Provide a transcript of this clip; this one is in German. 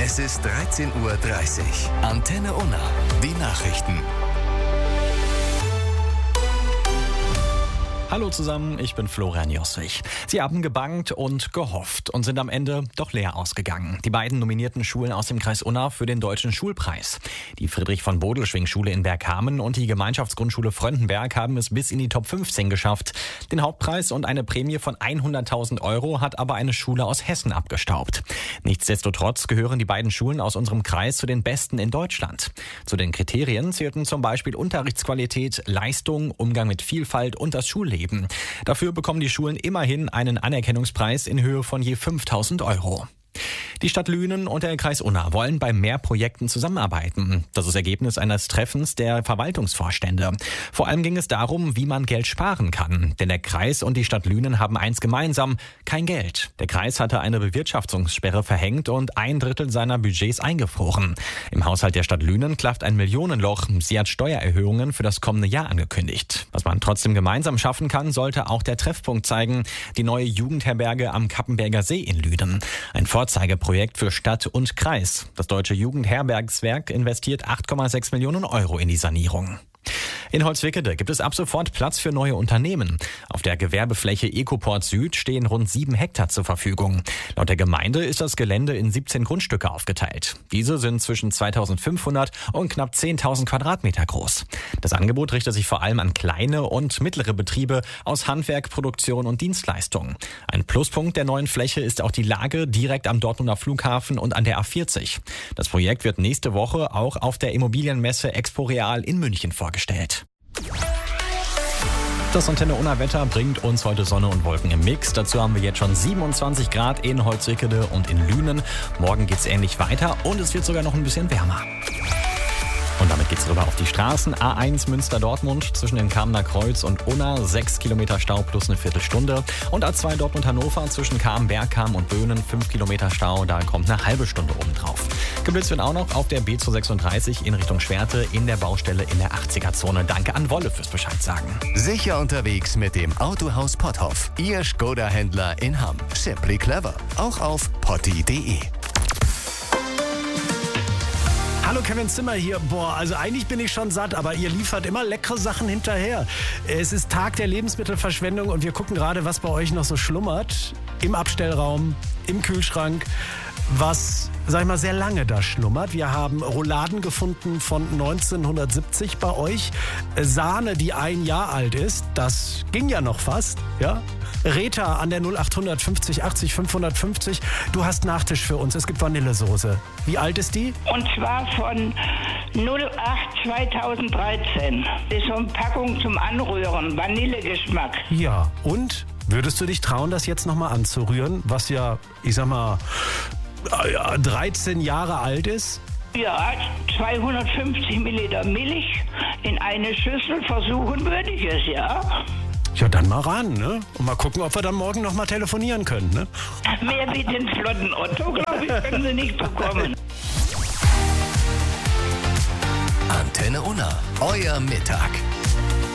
Es ist 13:30 Uhr. Antenne Unna. Die Nachrichten. Hallo zusammen, ich bin Florian Josswig. Sie haben gebangt und gehofft und sind am Ende doch leer ausgegangen. Die beiden nominierten Schulen aus dem Kreis Unna für den Deutschen Schulpreis. Die Friedrich-von-Bodelschwingh-Schule in Bergkamen und die Gemeinschaftsgrundschule Fröndenberg haben es bis in die Top 15 geschafft. Den Hauptpreis und eine Prämie von 100.000 Euro hat aber eine Schule aus Hessen abgestaubt. Nichtsdestotrotz gehören die beiden Schulen aus unserem Kreis zu den besten in Deutschland. Zu den Kriterien zählten zum Beispiel Unterrichtsqualität, Leistung, Umgang mit Vielfalt und das Schulleben. Dafür bekommen die Schulen immerhin einen Anerkennungspreis in Höhe von je 5.000 Euro. Die Stadt Lünen und der Kreis Unna wollen bei mehr Projekten zusammenarbeiten. Das ist Ergebnis eines Treffens der Verwaltungsvorstände. Vor allem ging es darum, wie man Geld sparen kann. Denn der Kreis und die Stadt Lünen haben eins gemeinsam: kein Geld. Der Kreis hatte eine Bewirtschaftungssperre verhängt und 1/3 seiner Budgets eingefroren. Im Haushalt der Stadt Lünen klafft ein Millionenloch. Sie hat Steuererhöhungen für das kommende Jahr angekündigt. Was man trotzdem gemeinsam schaffen kann, sollte auch der Treffpunkt zeigen: die neue Jugendherberge am Kappenberger See in Lünen. Ein Vorzeigeprojekt für Stadt und Kreis. Das Deutsche Jugendherbergswerk investiert 8,6 Millionen Euro in die Sanierung. In Holzwickede gibt es ab sofort Platz für neue Unternehmen. Auf der Gewerbefläche Ecoport Süd stehen rund 7 Hektar zur Verfügung. Laut der Gemeinde ist das Gelände in 17 Grundstücke aufgeteilt. Diese sind zwischen 2.500 und knapp 10.000 Quadratmeter groß. Das Angebot richtet sich vor allem an kleine und mittlere Betriebe aus Handwerk, Produktion und Dienstleistungen. Ein Pluspunkt der neuen Fläche ist auch die Lage direkt am Dortmunder Flughafen und an der A40. Das Projekt wird nächste Woche auch auf der Immobilienmesse Expo Real in München vorgestellt. Das Antenne Unna Wetter bringt uns heute Sonne und Wolken im Mix. Dazu haben wir jetzt schon 27 Grad in Holzwickede und in Lünen. Morgen geht's ähnlich weiter und es wird sogar noch ein bisschen wärmer. Und damit geht's rüber auf die Straßen. A1 Münster-Dortmund zwischen dem Kamener Kreuz und Unna, 6 Kilometer Stau plus eine Viertelstunde. Und A2 Dortmund-Hannover zwischen Bergkamen und Böhnen, 5 Kilometer Stau, da kommt eine halbe Stunde obendrauf. Geblitzt wird auch noch auf der B236 in Richtung Schwerte in der Baustelle in der 80er-Zone. Danke an Wolle fürs Bescheid sagen. Sicher unterwegs mit dem Autohaus Potthoff. Ihr Skoda-Händler in Hamm. Simply clever. Auch auf potti.de. Hallo, Kevin Zimmer hier. Also eigentlich bin ich schon satt, aber ihr liefert immer leckere Sachen hinterher. Es ist Tag der Lebensmittelverschwendung und wir gucken gerade, was bei euch noch so schlummert. Im Abstellraum, im Kühlschrank, was, sag ich mal, sehr lange da schlummert. Wir haben Rouladen gefunden von 1970 bei euch. Sahne, die 1 Jahr alt ist. Das ging ja noch fast, ja. Rita an der 0800 50 80 550. Du hast Nachtisch für uns. Es gibt Vanillesoße. Wie alt ist die? Und zwar von 08 2013. Das ist so eine Packung zum Anrühren. Vanillegeschmack. Ja, und? Würdest du dich trauen, das jetzt nochmal anzurühren, was ja, ich sag mal, 13 Jahre alt ist? Ja, 250 Milliliter Milch in eine Schüssel. Versuchen würde ich es, ja. Ja, dann mal ran, ne? Und mal gucken, ob wir dann morgen noch mal telefonieren können, ne? Mehr wie den flotten Otto, glaube ich, können Sie nicht bekommen. Antenne Unna, euer Mittag.